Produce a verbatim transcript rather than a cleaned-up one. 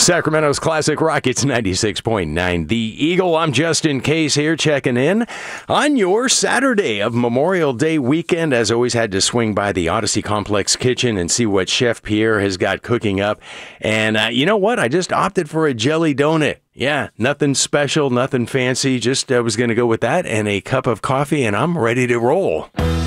Sacramento's Classic Rock, it's ninety-six point nine. The Eagle, I'm Justin Case here checking in on your Saturday of Memorial Day weekend. As always, had to swing by the Odyssey Complex kitchen and see what Chef Pierre has got cooking up. And uh, you know what? I just opted for a jelly donut. Yeah, nothing special, nothing fancy. Just I uh, was going to go with that and a cup of coffee, and I'm ready to roll.